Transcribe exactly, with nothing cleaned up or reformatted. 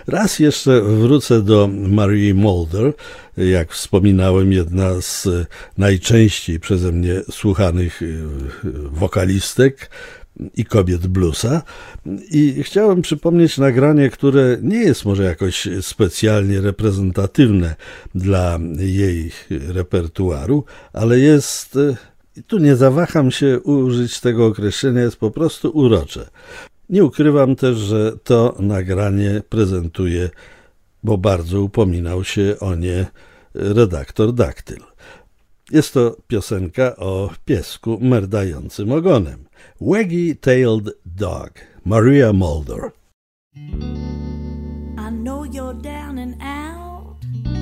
Raz jeszcze wrócę do Marie Mulder, jak wspominałem, jedna z najczęściej przeze mnie słuchanych wokalistek i kobiet bluesa. I chciałem przypomnieć nagranie, które nie jest może jakoś specjalnie reprezentatywne dla jej repertuaru, ale jest, i tu nie zawaham się użyć tego określenia, jest po prostu urocze. Nie ukrywam też, że to nagranie prezentuje, bo bardzo upominał się o nie redaktor Daktyl. Jest to piosenka o piesku merdającym ogonem. Waggy-tailed dog, Maria Mulder.